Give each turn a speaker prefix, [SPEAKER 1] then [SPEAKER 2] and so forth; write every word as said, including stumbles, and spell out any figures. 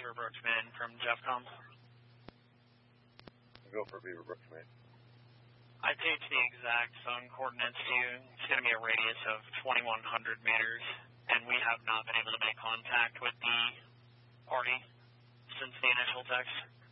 [SPEAKER 1] Beaverbrook Man from Jeffcom.
[SPEAKER 2] Go for Beaverbrook Man.
[SPEAKER 1] I paged the exact phone coordinates to you. It's going to be a radius of twenty-one hundred meters, and we have not been able to make contact with the party since the initial text.